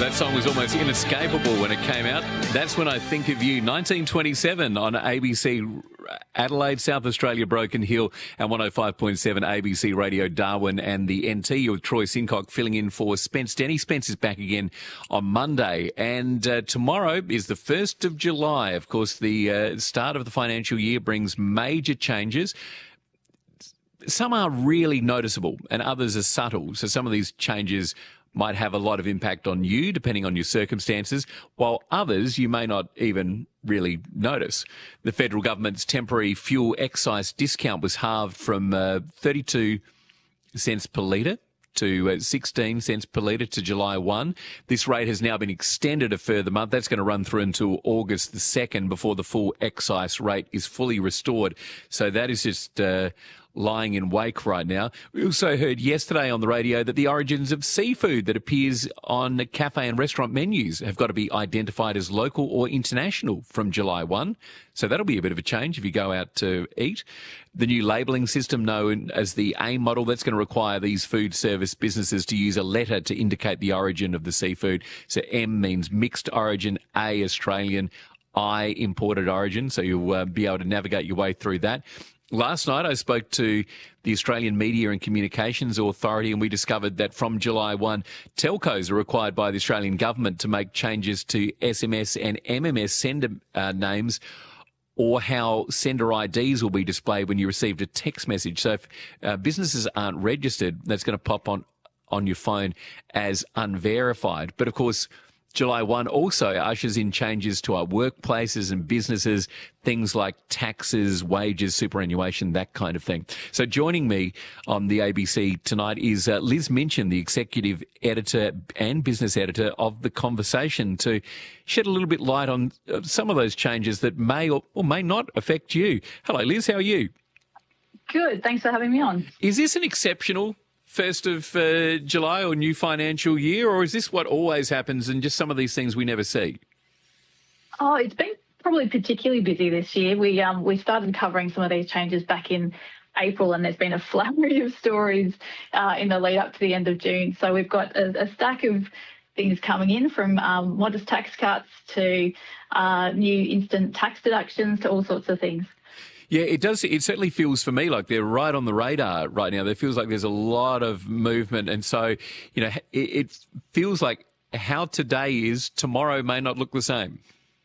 That song was almost inescapable when it came out. That's When I Think of You, 1927 on ABC Adelaide, South Australia, Broken Hill, and 105.7 ABC Radio Darwin and the NT. You're with Troy Sincock filling in for Spence Denny. Spence is back again on Monday, and tomorrow is the 1st of July. Of course, the start of the financial year brings major changes. Some are really noticeable and others are subtle. So some of these changes might have a lot of impact on you, depending on your circumstances, while others you may not even really notice. The federal government's temporary fuel excise discount was halved from 32 cents per litre to 16 cents per litre to July 1. This rate has now been extended a further month. That's going to run through until August the 2nd before the full excise rate is fully restored. So that is just lying in wake right now. We also heard yesterday on the radio that the origins of seafood that appears on cafe and restaurant menus have got to be identified as local or international from July 1. So that'll be a bit of a change if you go out to eat. The new labelling system known as the AIM model, that's going to require these food service businesses to use a letter to indicate the origin of the seafood. So M means mixed origin, A Australian, I imported origin. So you'll be able to navigate your way through that. Last night, I spoke to the Australian Media and Communications Authority, and we discovered that from July 1, telcos are required by the Australian government to make changes to SMS and MMS sender names, or how sender IDs will be displayed when you received a text message. So if businesses aren't registered, that's going to pop on your phone as unverified. But of course, July 1 also ushers in changes to our workplaces and businesses, things like taxes, wages, superannuation, that kind of thing. So joining me on the ABC tonight is Liz Minchin, the executive editor and business editor of The Conversation, to shed a little bit light on some of those changes that may or may not affect you. Hello, Liz. How are you? Good. Thanks for having me on. Is this an exceptional 1st of July or new financial year, or is this what always happens and just some of these things we never see? Oh, it's been probably particularly busy this year. We started covering some of these changes back in April, and there's been a flurry of stories in the lead up to the end of June. So we've got a stack of things coming in, from modest tax cuts to new instant tax deductions to all sorts of things. Yeah, it does. It certainly feels for me like they're right on the radar right now. There feels like there's a lot of movement. And so, you know, it feels like how today is, tomorrow may not look the same.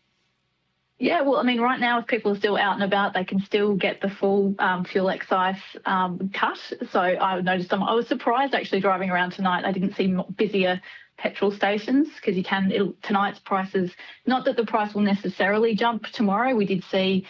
Yeah, well, I mean, right now, if people are still out and about, they can still get the full fuel excise cut. So I noticed I was surprised actually driving around tonight. I didn't see busier petrol stations, because tonight's prices, not that the price will necessarily jump tomorrow. We did see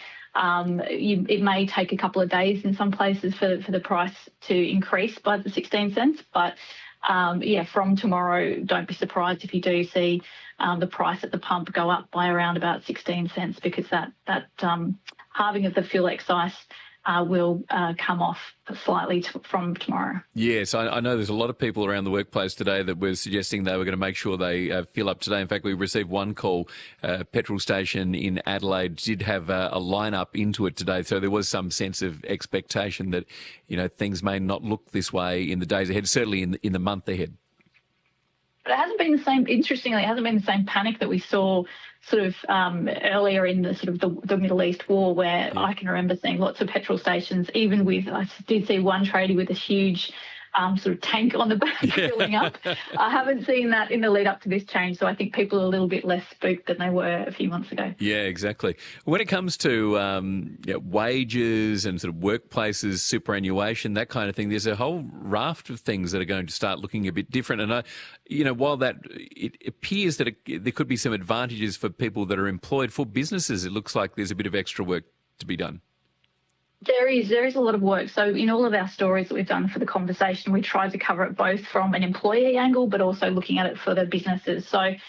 it may take a couple of days in some places for the price to increase by the 16 cents. But, from tomorrow, don't be surprised if you do see the price at the pump go up by around about 16 cents, because that halving of the fuel excise will come off slightly from tomorrow. Yes, I know there's a lot of people around the workplace today that were suggesting they were going to make sure they fill up today. In fact, we received one call. Petrol station in Adelaide did have a line-up into it today, so there was some sense of expectation that, you know, things may not look this way in the days ahead, certainly in the month ahead. But it hasn't been the same. Interestingly, it hasn't been the same panic that we saw sort of earlier in the sort of the Middle East war, where I can remember seeing lots of petrol stations. Even I did see one tradie with a huge sort of tank on the back filling up. I haven't seen that in the lead up to this change, so I think people are a little bit less spooked than they were a few months ago. Yeah, exactly. When it comes to wages and sort of workplaces, superannuation, that kind of thing, there's a whole raft of things that are going to start looking a bit different. And while that it appears that there could be some advantages for people that are employed, for businesses, it looks like there's a bit of extra work to be done. There is a lot of work. So in all of our stories that we've done for The Conversation, we tried to cover it both from an employee angle, but also looking at it for the businesses. So